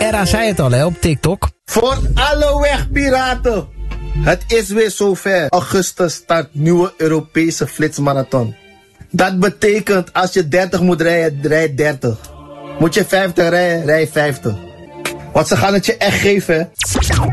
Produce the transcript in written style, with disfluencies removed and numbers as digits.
Era zei het al, hè, op TikTok. Voor alle wegpiraten. Het is weer zover. Augustus start nieuwe Europese flitsmarathon. Dat betekent als je 30 moet rijden, rij 30. Moet je 50 rijden, rij 50. Want ze gaan het je echt geven, hè.